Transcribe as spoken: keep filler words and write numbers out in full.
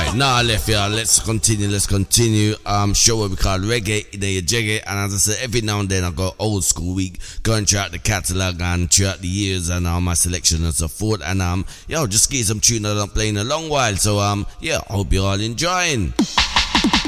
Nah, left y'all. Let's continue. Let's continue. Um, show what we call reggae in your jiggy. And as I said, every now and then I go old school week, going throughout the catalogue and throughout the years and all my selection and so forth. And um, yo, just get some tune that I'm playing a long while. So um, yeah, I hope you're all enjoying.